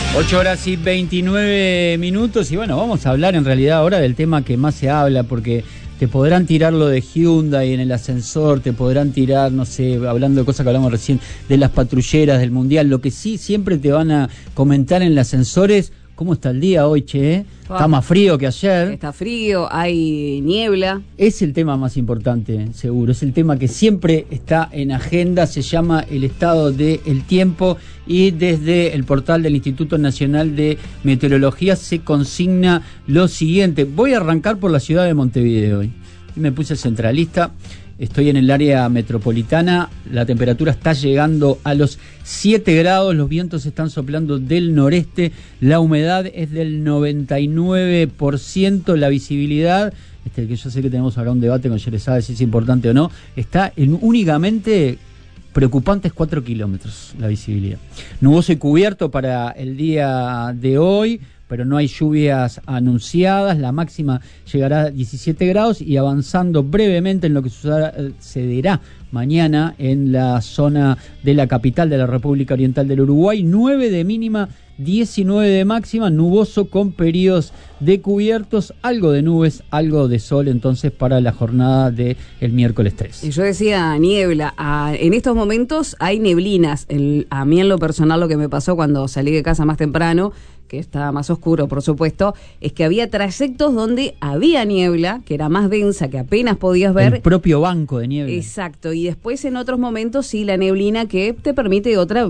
8:29 y bueno, vamos a hablar en realidad ahora del tema que más se habla, porque te podrán tirar lo de Hyundai en el ascensor, te podrán tirar, no sé, hablando de cosas que hablamos recién, de las patrulleras del Mundial. Lo que sí siempre te van a comentar en el ascensor es cómo está el día hoy, che. Está más frío que ayer. Está frío, hay niebla. Es el tema más importante, seguro. Es el tema que siempre está en agenda. Se llama el estado del tiempo y desde el portal del Instituto Nacional de Meteorología se consigna lo siguiente. Voy a arrancar por la ciudad de Montevideo hoy. Me puse centralista. Estoy en el área metropolitana, la temperatura está llegando a los 7 grados, los vientos están soplando del noreste, la humedad es del 99%, la visibilidad, que yo sé que tenemos ahora un debate con Yerezade si es importante o no, está en únicamente preocupantes 4 kilómetros la visibilidad. Nuboso y cubierto para el día de hoy, pero no hay lluvias anunciadas, la máxima llegará a 17 grados y avanzando brevemente en lo que sucederá mañana en la zona de la capital de la República Oriental del Uruguay, 9 de mínima, 19 de máxima, nuboso con periodos de cubiertos, algo de nubes, algo de sol entonces para la jornada del miércoles 3. Y yo decía niebla, en estos momentos hay neblinas, a mí en lo personal lo que me pasó cuando salí de casa más temprano, que está más oscuro por supuesto, es que había trayectos donde había niebla, que era más densa, que apenas podías ver. El propio banco de niebla. Exacto, y después en otros momentos sí la neblina que te permite otra